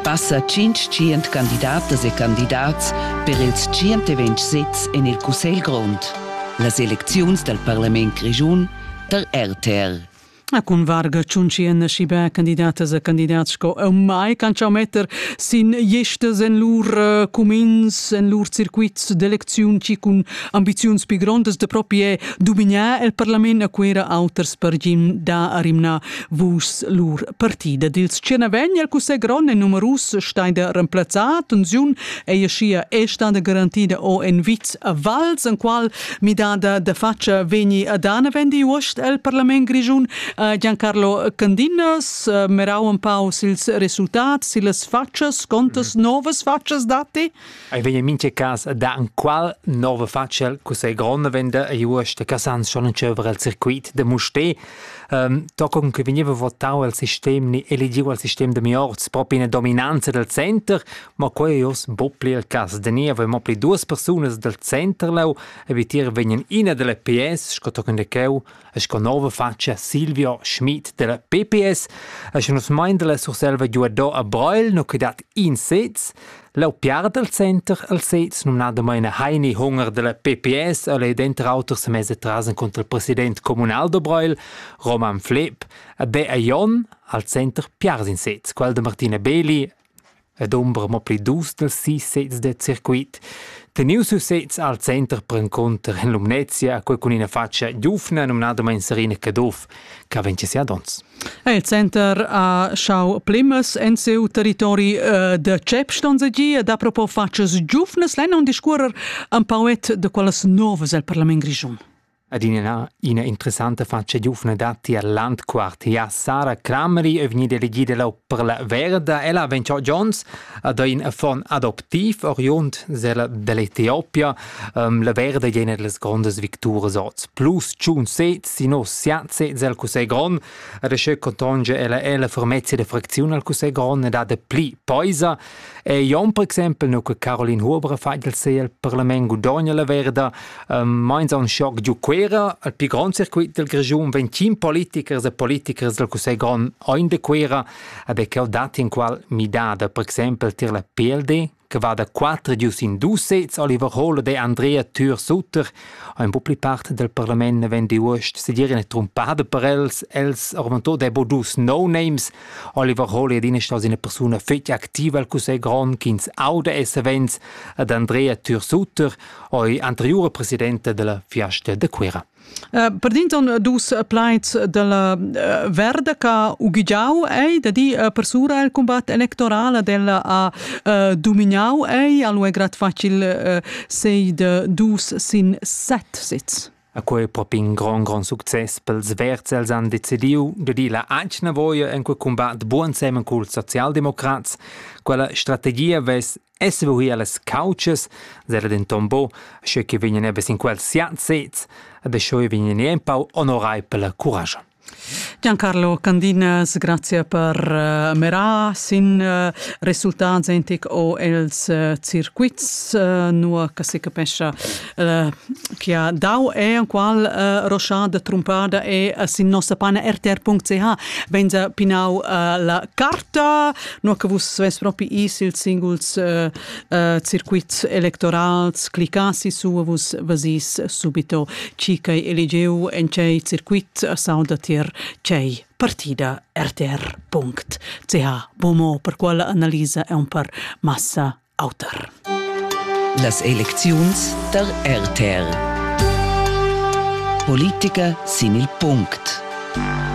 passa 500 candidatas e candidats per ils 120 sets in il Cussegl Grond. Las elecziuns del Parlament Grischun der RTR. Con varga ciuncien scibe candidatas e candidats co mai can ciao metter sin gestes en lur cumins en lur circuits d'elecziun ci cun ambiziuns pi grondas de proprie dominar el Parlament a quera auters per gim da arimna vus lur partida. Dils Cenavegn el Cussegl Grond en numerus staida remplazat unziun e scia e stada garantida o en vits a vals en qual mi dada de faccia vegni ad ana vendi uost el Parlament Grischun. Giancarlo Candinas, merau un pau sils resultats, silas faccias, contas novas faccias dati? Ai vegna mince cas da un qual nova faccia Cussegl Grond vende a juost casan schon un cöver al circuit de Musté. Tocco che veniva votato il sistema ni eligivo al sistema de miorz proprio in dominanza del center, ma qua jos bopli il cas de nie avemo pli due persone del center lau e vitir venien ina delle PS sco con de keu e sco nova faccia Silvio Schmidt della PPS e scho nos mindele sur selva giuado a Breul no che dat in sets. Lau piarda al center al sets non nada mai una heini hunger della PPS e le dentro autor se mese trasen contro il presidente comunal de Breul Roman Flip e de a Jon al center piarda in sets quel de Martina Beli ed ombra mo pli dus del 6 sets de circuit. Teniu su sets al center per incontro in Lumnezia, a quei con una faccia giufna, non nada mai inserina cadof, che vence sia dons. Il center a schau plimas en seu territori de Cep stonzagi da propos faccias giufnas, lei non discurer un pauet de quelles novas al Parlament Grischun. Ad una interessante faccia giufna dati al Landquart. Ja, Sara Krameri è venuta elegida per la Verda. Ella ha vinto Jones ad un fond adoptiv orient dell'Etiopia. La Verda è una delle grandi vittorie. Plus ciun sets, sino 7 sets al Cussegl Grond. Ad esce contonge ella formezia de frazione al Cussegl Grond ed ha de pli poisa. E Jon, per esempio, no che Caroline Huber ha fatto il Parlamento Gudogna la Verda. Meins un shock giù al più grande circuit del Grischun 20 politikers e politikers del Cussegl Grond in de quera ed è che ho dati in qual mi dada per esempio tir la PLD che va da 4 gius in 2 sets Oliver Hohle de Andrea Thür-Sutter in popli parte del Parlament vendi uost se dire eine trompade per els ormanto de bodus no names Oliver Hohle ed in sta una persona fett attiva al Cussegl Grond kins aude events ad Andrea Thür-Sutter anteriore presidente della Fiasta de Quera. Per dinton dus plaits della Verda ca ugigiau da di persura il combat elettorale della dominau allo è grat facil sei de dus sin 7 sits. A quei proprio un gran succes pels verts els han decidiu de di la acna voia en quel combat buon semen col socialdemocrats. Quella strategia ves SVI alles couches, zera den tombo, sche che vignen ebes in quel 7 sets, ed sche vignen un pau onorai per la coraggio. Giancarlo Candinas, grazie per merà sin resultats entic o els circuits nua che si capisce che ha dau e un qual rochada trompada e sin nostra pana rtr.ch venza pinau la carta nua che vus ves proprio il singuls circuits electorals cliccassi su vus vasis subito cica elegeu en cei circuit saudatir cei partida rtr.ch Bomo per quella analisa è un per massa autor. Las elecziuns der RTR. Politica sin il punct.